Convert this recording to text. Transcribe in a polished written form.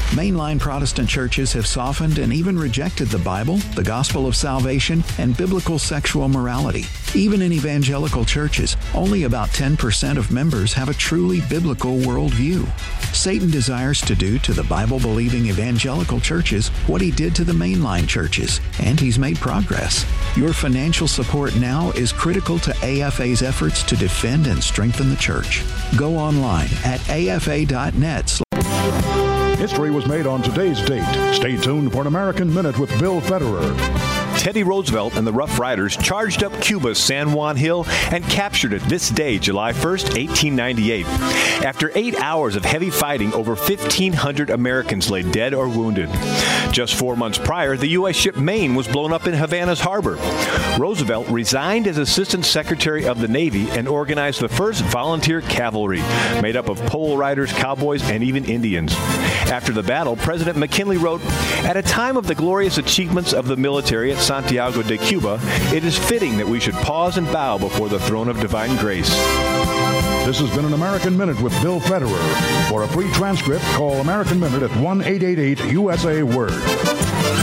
Mainline Protestant churches have softened and even rejected the Bible, the gospel of salvation, and biblical sexual morality. Even in evangelical churches, only about 10% of members have a truly biblical worldview. Satan desires to do to the Bible-believing evangelical churches what he did to the mainline churches, and he's made progress. Your financial support now is critical to AFA's efforts to defend and strengthen the church. Go online at afa.net. History was made on today's date. Stay tuned for an American Minute with Bill Federer. Teddy Roosevelt and the Rough Riders charged up Cuba's San Juan Hill and captured it this day, July 1st, 1898. After 8 hours of heavy fighting, over 1,500 Americans lay dead or wounded. Just 4 months prior, the U.S. ship Maine was blown up in Havana's harbor. Roosevelt resigned as Assistant Secretary of the Navy and organized the first volunteer cavalry, made up of pole riders, cowboys, and even Indians. After the battle, President McKinley wrote, "At a time of the glorious achievements of the military at Santiago de Cuba, it is fitting that we should pause and bow before the throne of divine grace." This has been an American Minute with Bill Federer. For a free transcript, call American Minute at 1-888-USA-WORD.